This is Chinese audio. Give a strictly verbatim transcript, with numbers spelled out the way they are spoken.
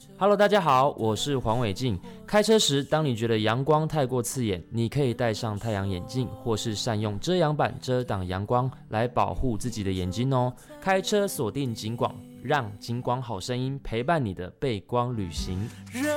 Hello， 大家好，我是黄伟晋。开车时，当你觉得阳光太过刺眼，你可以戴上太阳眼镜，或是善用遮阳板遮挡阳光，来保护自己的眼睛哦。开车锁定警广，让金光好声音陪伴你的背光旅行。